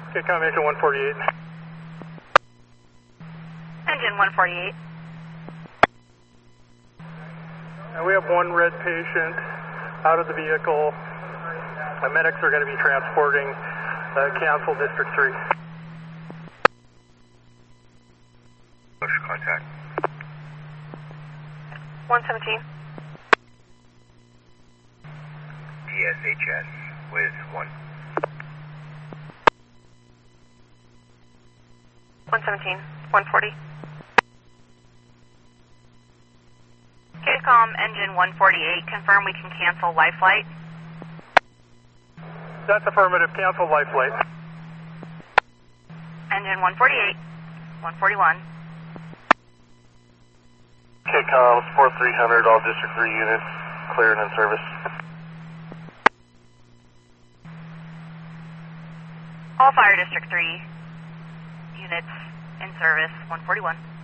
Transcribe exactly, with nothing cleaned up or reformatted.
Okay, com engine one forty-eight. Engine one forty-eight. And we have one red patient out of the vehicle. The medics are going to be transporting uh, cancel District three. Push contact. one seventeen. D S H S with one. one seventeen. one forty. K COM engine one forty-eight, confirm we can cancel life flight. That's affirmative. Cancel life flight. Engine one forty-eight. one forty-one. K COM four three hundred, all District three units clear and in service. All Fire District three units in service, one forty-one.